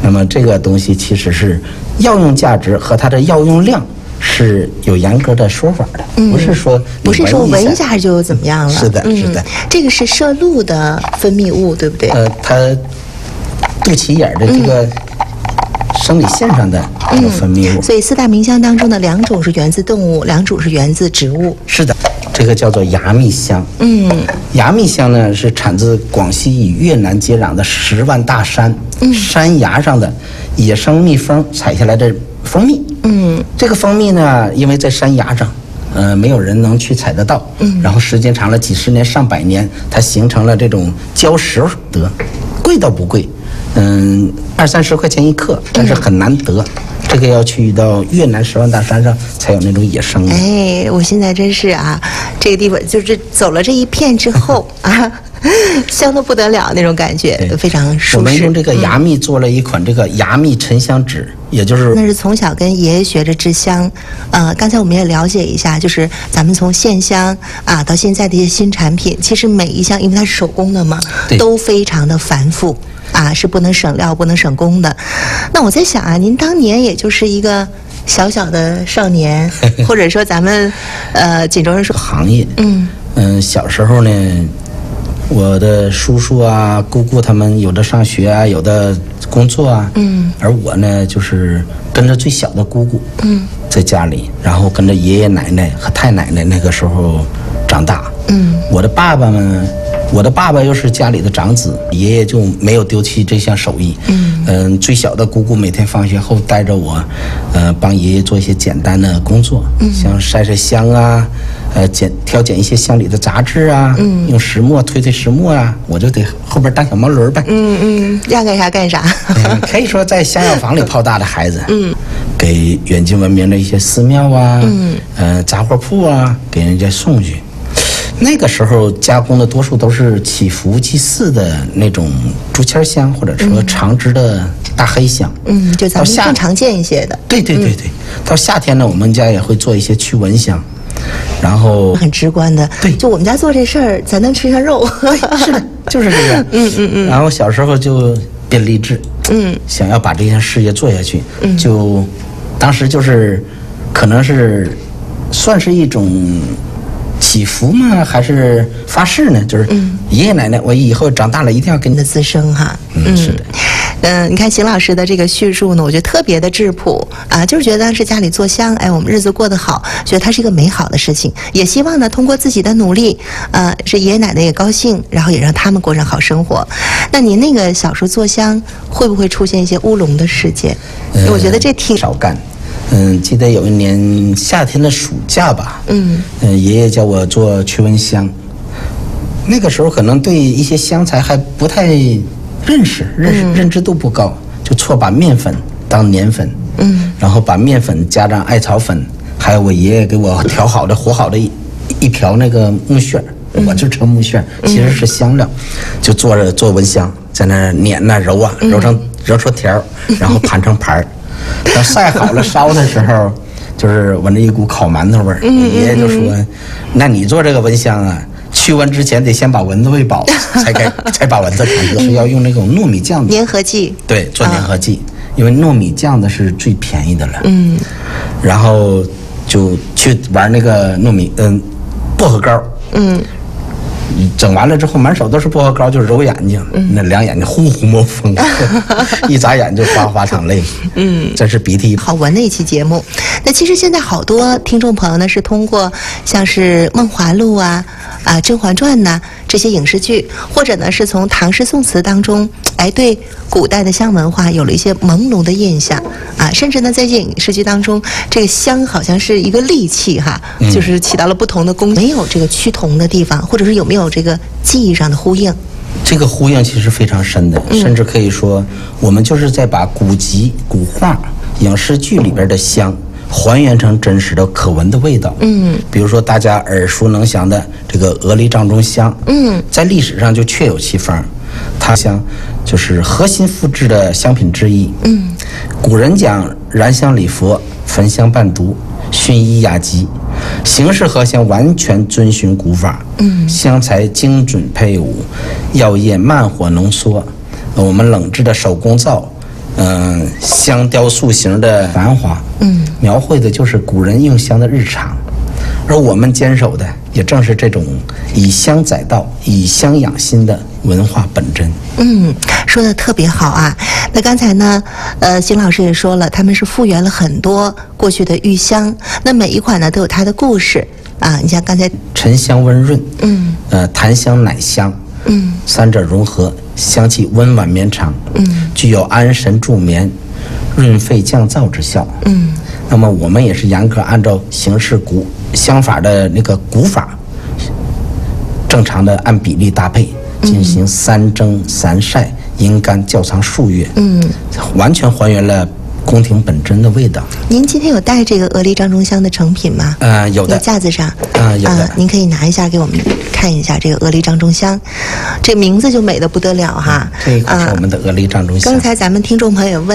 那么这个东西其实是药用价值和它的药用量是有严格的说法的，不是说闻一下就怎么样了。 是的，是的。 这个是摄入的分泌物，对不对？ 它肚脐眼的这个生理线上的这个分泌物。 所以4大名香当中的2种是源自动物，2种是源自植物。 是的，这个叫做芽蜜香。芽蜜香呢是产自广西与越南接壤的10万大山，山崖上的野生蜜蜂采下来的蜂蜜。这个蜂蜜呢，因为在山崖上，没有人能去采得到。然后时间长了，几十年、上百年，它形成了这种礁石得，贵倒不贵，20-30块钱一克，但是很难得。这个要去到越南10万大山上才有那种野生的。 哎，我现在真是啊，这个地方就是走了这一片之后啊，香得不得了那种感觉，非常舒适。 我们用这个芽蜜做了一款这个芽蜜沉香纸，也就是那是从小跟爷爷学着制香。刚才我们也了解一下，就是咱们从线香啊到现在的一些新产品，其实每一项因为它是手工的嘛，都非常的繁复。是不能省料、不能省工的。那我在想啊，您当年也就是一个小小的少年，或者说咱们锦州人说行业，小时候呢，我的叔叔啊、姑姑他们有的上学啊，有的工作啊，而我呢就是跟着最小的姑姑，在家里，然后跟着爷爷奶奶和太奶奶那个时候长大。我的爸爸又是家里的长子，爷爷就没有丢弃这项手艺。最小的姑姑每天放学后带着我，帮爷爷做一些简单的工作，像晒晒香啊，挑拣一些乡里的杂质啊，用石磨推石磨啊，我就得后边当小毛驴呗。 让干啥干啥。 可以说在香药房里泡大的孩子。给远近闻名的一些寺庙啊，杂货铺啊，给人家送去。那个时候加工的多数都是祈福祭祀的那种竹签香，或者说长枝的大黑香。 就咱们更常见一些的。 对。到夏天呢，我们家也会做一些驱蚊香，然后很直观的。对，就我们家做这事儿，咱能吃上肉。 是的，就是这个。然后小时候就便立志，想要把这件事业做下去，就当时就是可能是算是一种祈福吗？还是发誓呢？就是爷爷奶奶，我以后长大了一定要跟你的滋生哈。 是的。 你看邢老师的这个叙述呢，我觉得特别的质朴啊，就是觉得当时家里做香，我们日子过得好，觉得它是一个美好的事情，也希望呢通过自己的努力，是爷爷奶奶也高兴，然后也让他们过上好生活。那您那个小时候做香，会不会出现一些乌龙的事件？我觉得这挺少干。记得有一年夏天的暑假吧，爷爷叫我做驱蚊香，那个时候可能对一些香材还不太认知度不高，就错把面粉当粘粉，然后把面粉加上艾草粉，还有我爷爷给我调好的和好的一瓢那个木屑，我就称木屑，其实是香料，就做蚊香，在那碾啊揉啊，揉出条，然后盘成盘。等晒好了烧的时候，就是闻着一股烤馒头味儿。爷爷就说：“那你做这个蚊香啊，驱蚊之前得先把蚊子喂饱，才把蚊子赶走。是要用那种糯米酱的粘合剂。 对，做粘合剂，因为糯米酱的是最便宜的了。然后就去玩那个薄荷膏。整完了之后，满手都是薄荷膏，就揉眼睛，那两眼睛呼呼冒风，一眨眼就哗哗淌泪，真是鼻涕。 好闻的一期节目。那其实现在好多听众朋友呢，是通过像是《梦华录》《甄嬛传》呐这些影视剧，或者呢是从唐诗宋词当中，对古代的香文化有了一些朦胧的印象甚至呢在这些影视剧当中，这个香好像是一个利器哈，就是起到了不同的功能。没有这个趋同的地方，或者是有没有这个记忆上的呼应？ 这个呼应其实非常深的，甚至可以说，我们就是在把古籍、古画、影视剧里边的香还原成真实的可闻的味道。比如说大家耳熟能详的这个鹅梨帐中香，在历史上就确有其方，它香就是核心复制的香品之一。古人讲燃香礼佛，焚香伴读，薰衣雅集，形式和香完全遵循古法。香材精准配伍，药液慢火浓缩，我们冷制的手工皂香雕塑形的繁华，描绘的就是古人用香的日常。而我们坚守的也正是这种以香载道、以香养心的文化本真。 说的特别好啊。那刚才呢，邢老师也说了，他们是复原了很多过去的玉香，那每一款呢都有它的故事啊。你像刚才沉香温润，檀香奶香，三者融合，香气温婉绵长，具有安神助眠、润肺降燥之效。那么我们也是严格按照形式古香法的那个古法，正常的按比例搭配进行3蒸3晒阴干窖藏数月，完全还原了宫廷本真的味道。 您今天有带这个鹅梨章中香的成品吗？ 有的， 有架子上。 有的。 您可以拿一下给我们看一下这个鹅梨章中香，这名字就美得不得了哈。 这一款是我们的鹅梨章中香。 刚才咱们听众朋友问。